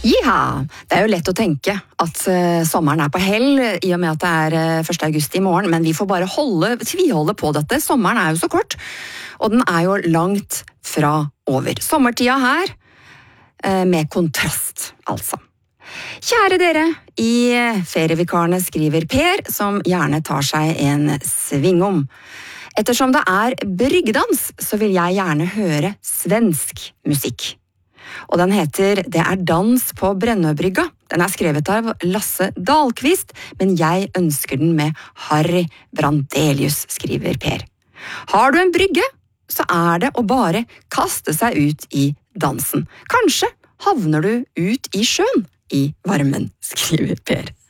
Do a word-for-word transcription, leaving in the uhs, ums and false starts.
Ja, det er jo lett å tenke at uh, sommeren er på hell i og med at det er uh, første august i morgen, men vi får bare holde, tviholde på dette. Sommeren er jo så kort, og den er jo langt fra over. Sommertida her, uh, med kontrast, altså. Kjære dere, i ferievikarene skriver Per, som gjerne tar seg en svingom. Ettersom det er bryggedans, så vil jeg gjerne høre svensk musikk. Og den heter Det er dans på Brennøbrygga. Den er skrevet av Lasse Dahlqvist, men jeg ønsker den med Harry Brandelius, skriver Per. Har du en brygge, så er det å bare kaste seg ut i dansen. Kanskje havner du ut i sjøen i varmen, skriver Per.